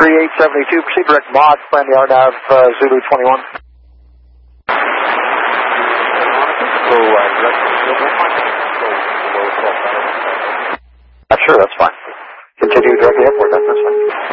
3872, proceed direct Mach, plan the RNAV Zulu 21. Sure, that's fine. Continue direct to the airport, that's fine.